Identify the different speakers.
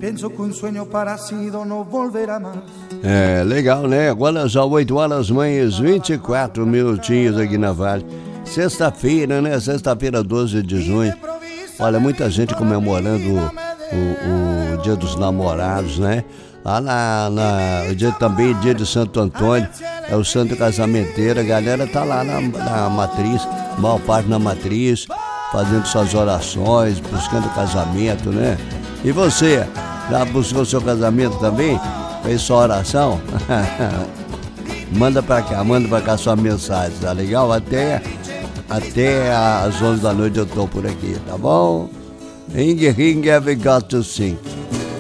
Speaker 1: Penso que un sueño parecido no volverá más.
Speaker 2: É, legal, né? Agora já 8 horas manhãs, 24 minutinhos aqui na Vale. Sexta-feira, né? Sexta-feira, 12 de junho. Olha, muita gente comemorando o Dia dos Namorados, né? Lá o dia também, dia de Santo Antônio, é o Santo Casamenteiro. A galera tá lá na matriz, maior parte na matriz, fazendo suas orações, buscando casamento, né? E você, já buscou seu casamento também? Fez sua oração? Manda pra cá sua mensagem, tá legal? Até às 11 da noite eu tô por aqui, tá bom? Ring, have got to sing.